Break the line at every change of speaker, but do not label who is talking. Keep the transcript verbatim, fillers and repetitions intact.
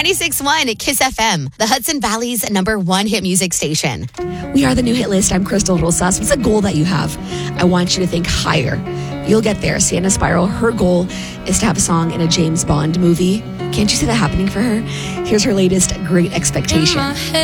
ninety-six point one Kiss F M, the Hudson Valley's number one hit music station.
We are the new hit list. I'm Crystal Rosas. What's a goal that you have? I want you to think higher. You'll get there. Sienna Spiral, her goal is to have a song in a James Bond movie. Can't you see that happening for her? Here's her latest Great Expectation.